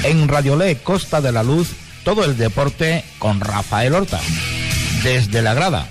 En Radiolé Costa de la Luz, todo el deporte con Rafael Horta. Desde la grada.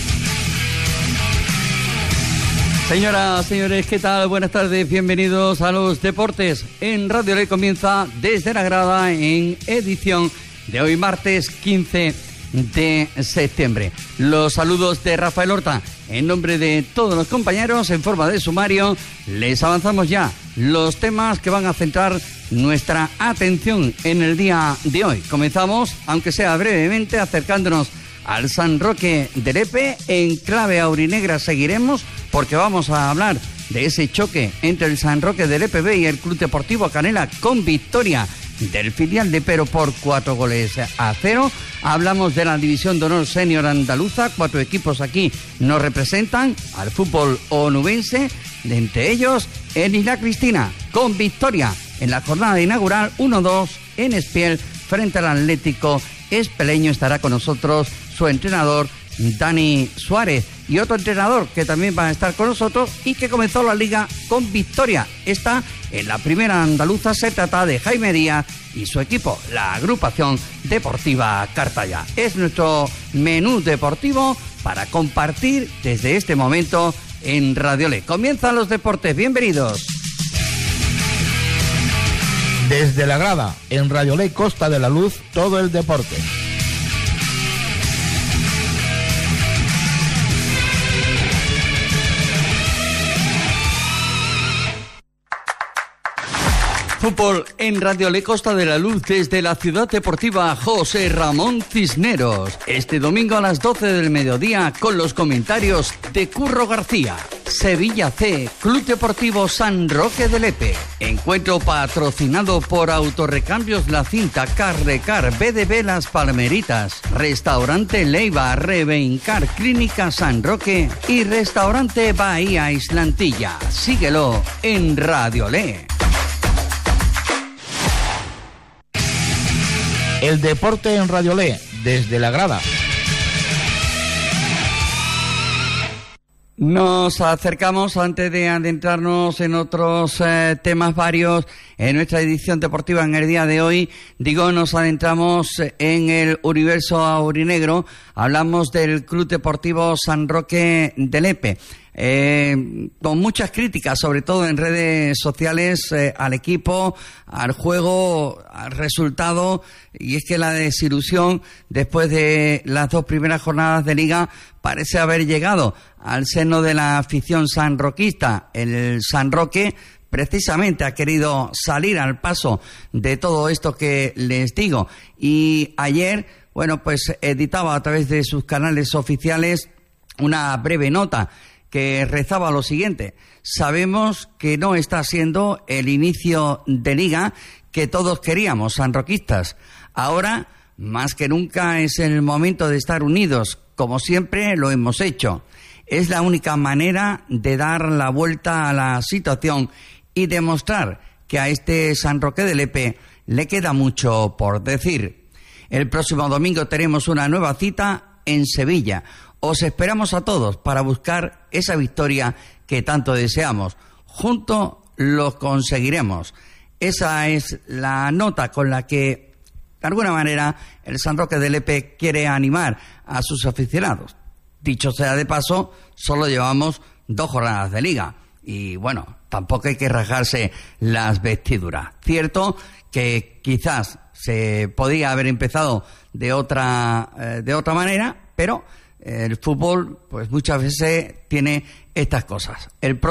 Señoras, señores, ¿qué tal? Buenas tardes, bienvenidos a los deportes. En Radiolé comienza Desde la grada en edición de hoy martes 15 de septiembre. Los saludos de Rafael Horta. En nombre de todos los compañeros, en forma de sumario, les avanzamos ya los temas que van a centrar nuestra atención en el día de hoy. Comenzamos, aunque sea brevemente, acercándonos al San Roque de Lepe. En clave aurinegra seguiremos, porque vamos a hablar de ese choque entre el San Roque de Lepe B y el Club Deportivo Canela, con victoria del filial de Pero por 4-0. Hablamos de la División de Honor Senior Andaluza. 4 equipos aquí nos representan al fútbol onubense, de entre ellos el Isla Cristina, con victoria en la jornada inaugural 1-2 en Espiel frente al Atlético Espeleño. Estará con nosotros su entrenador Dani Suárez, y otro entrenador que también va a estar con nosotros y que comenzó la liga con victoria. Está en la primera andaluza, se trata de Jaime Díaz y su equipo, la agrupación deportiva Cartaya. Es nuestro menú deportivo para compartir desde este momento en Radiolé. Comienzan los deportes, bienvenidos. Desde la grada, en Radiolé Costa de la Luz, todo el deporte. Fútbol en Radiolé Costa de la Luz desde la ciudad deportiva José Ramón Cisneros. Este domingo a las 12 del mediodía con los comentarios de Curro García. Sevilla C, Club Deportivo San Roque de Lepe. Encuentro patrocinado por Autorrecambios La Cinta, Carrecar, BDB Las Palmeritas, Restaurante Leiva, Reveincar, Clínica San Roque y Restaurante Bahía Islantilla. Síguelo en Radiolé. El deporte en Radiolé, desde la grada. Nos acercamos, antes de adentrarnos en otros temas varios en nuestra edición deportiva en el día de hoy, nos adentramos en el universo aurinegro. Hablamos del Club Deportivo San Roque de Lepe. Con muchas críticas, sobre todo en redes sociales, al equipo, al juego, al resultado, y es que la desilusión después de las 2 primeras jornadas de liga parece haber llegado al seno de la afición sanroquista. El San Roque precisamente ha querido salir al paso de todo esto que les digo, y ayer, editaba a través de sus canales oficiales una breve nota que rezaba lo siguiente: sabemos que no está siendo el inicio de liga que todos queríamos, sanroquistas. Ahora, más que nunca, es el momento de estar unidos, como siempre lo hemos hecho. Es la única manera de dar la vuelta a la situación y demostrar que a este San Roque de Lepe le queda mucho por decir. El próximo domingo tenemos una nueva cita en Sevilla. Os esperamos a todos para buscar esa victoria que tanto deseamos. Juntos lo conseguiremos. Esa es la nota con la que, de alguna manera, el San Roque de Lepe quiere animar a sus aficionados. Dicho sea de paso, solo llevamos 2 jornadas de liga. Y tampoco hay que rasgarse las vestiduras. Cierto que quizás se podía haber empezado de otra manera, pero el fútbol, pues muchas veces tiene estas cosas.